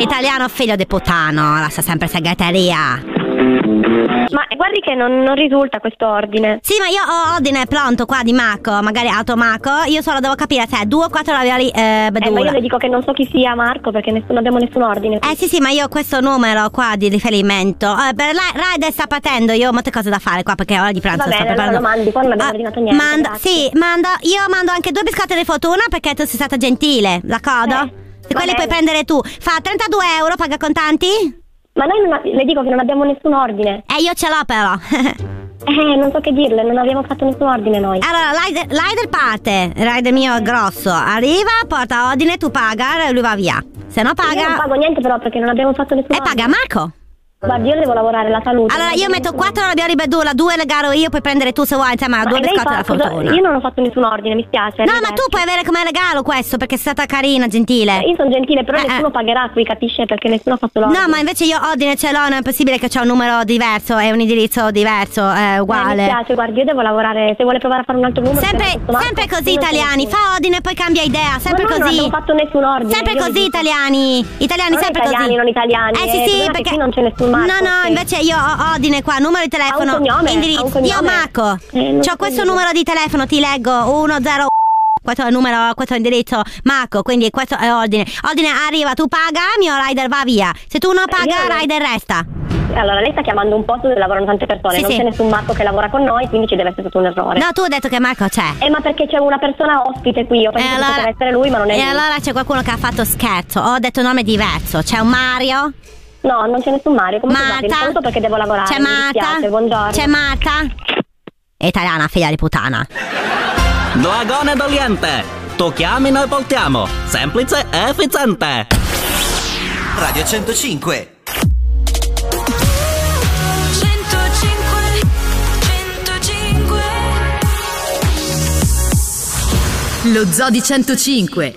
Italiano figlio di puttano, la sa sempre segreteria. Ma guardi che non risulta questo ordine. Sì, ma io ho ordine pronto qua di Marco, magari altro Marco. Io solo devo capire se è 2 o 4 ravioli Bedula. Ma io le dico che non so chi sia Marco perché non abbiamo nessun ordine. Sì, ma io ho questo numero qua di riferimento. Per Rider sta partendo, io ho molte cose da fare qua perché ora di pranzo sto preparando. Va bene, lo mandi, poi non abbiamo ordinato niente. Io mando anche 2 biscotti di fortuna perché tu sei stata gentile, d'accordo? Se quelli puoi prendere tu. Fa 32 euro, paga contanti? Ma noi le dico che non abbiamo nessun ordine. Io ce l'ho però. Non so che dirle, non abbiamo fatto nessun ordine noi. Allora, Rider parte, Rider mio è grosso, arriva, porta ordine, tu paga e lui va via. Se no paga... Io non pago niente però perché non abbiamo fatto nessun ordine. Paga Marco. Guardi, io devo lavorare la salute. Allora io metto 4 ravioli Bedula, 2 le garo io, puoi prendere tu se vuoi insieme a 2 biscotti della fortuna. Io non ho fatto nessun ordine, mi spiace. No, ma tu puoi avere come regalo questo perché sei stata carina, gentile. Io sono gentile, però nessuno pagherà qui, capisce? Perché nessuno ha fatto l'ordine. No, ma invece io ordine ce l'ho, non è possibile che c'ho un numero diverso e un indirizzo diverso, è uguale. Mi spiace, guardi, io devo lavorare, se vuole provare a fare un altro numero. Sempre così italiani, fa ordine e poi cambia idea, sempre così. Non abbiamo fatto nessun ordine. Sempre così italiani sempre così. Italiani, non italiani. Sì, perché qui non c'è nessun Marco. No, invece io ho ordine qua, numero di telefono, indirizzo. Io Marco, c'ho questo numero di telefono, ti leggo 10. Questo è il numero, questo è l'indirizzo Marco, quindi questo è ordine. Ordine arriva, tu paga, mio rider va via. Se tu non paga, rider resta. Allora, lei sta chiamando un posto dove lavorano tante persone, non c'è nessun Marco che lavora con noi, quindi ci deve essere stato un errore. No, tu hai detto che Marco c'è. Ma perché c'è una persona ospite qui, io penso che poteva essere lui, ma non è lui. E allora c'è qualcuno che ha fatto scherzo, ho detto nome diverso, c'è un Mario? No, non c'è nessun Mario. Comunque Marta? saluto perché devo lavorare. C'è Marta? Buongiorno. C'è Marta? Italiana, figlia di puttana. Dragone doliente. Tu chiami, noi voltiamo. Semplice e efficiente. Radio 105. 105. Lo Zoo di 105.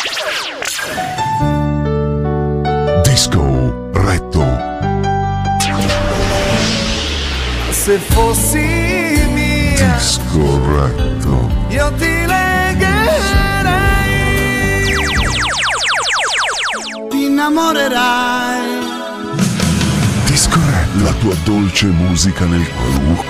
Disco retto. Se fossi mia, disco retto, io ti legherei, ti innamorerai. Disco retto, la tua dolce musica nel cuore.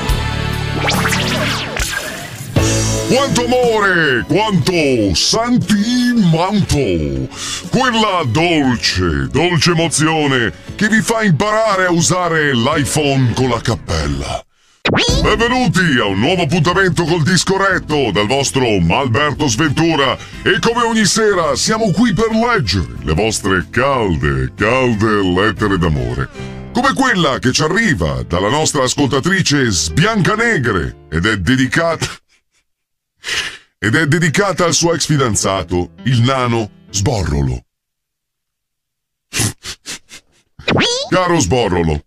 Quanto amore, quanto sentimento, quella dolce emozione che vi fa imparare a usare l'iPhone con la cappella. Benvenuti a un nuovo appuntamento col Disco Retto dal vostro Malberto Sventura e come ogni sera siamo qui per leggere le vostre calde lettere d'amore, come quella che ci arriva dalla nostra ascoltatrice Sbiancanegre ed è dedicata al suo ex fidanzato, il nano Sborrolo. Caro Sborrolo,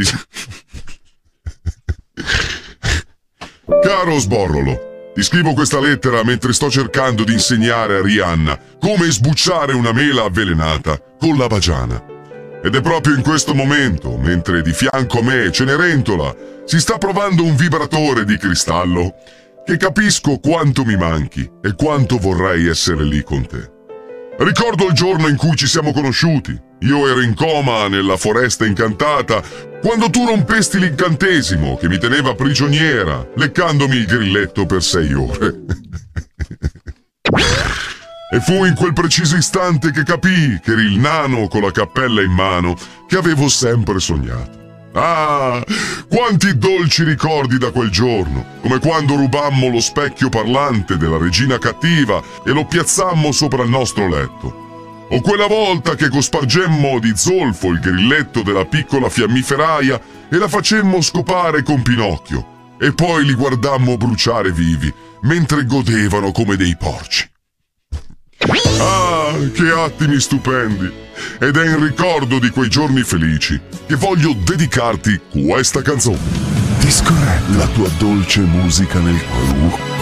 caro Sborrolo, ti scrivo questa lettera mentre sto cercando di insegnare a Rihanna come sbucciare una mela avvelenata con la bagiana. Ed è proprio in questo momento, mentre di fianco a me Cenerentola si sta provando un vibratore di cristallo, che capisco quanto mi manchi e quanto vorrei essere lì con te. Ricordo il giorno in cui ci siamo conosciuti. Io ero in coma nella foresta incantata quando tu rompesti l'incantesimo che mi teneva prigioniera, leccandomi il grilletto per 6 ore. E fu in quel preciso istante che capii che eri il nano con la cappella in mano che avevo sempre sognato. Ah, quanti dolci ricordi da quel giorno, come quando rubammo lo specchio parlante della regina cattiva e lo piazzammo sopra il nostro letto. O quella volta che cospargemmo di zolfo il grilletto della piccola fiammiferaia e la facemmo scopare con Pinocchio, e poi li guardammo bruciare vivi, mentre godevano come dei porci. Ah, che attimi stupendi! Ed è in ricordo di quei giorni felici che voglio dedicarti questa canzone. Disco Retto, la tua dolce musica nel cuore.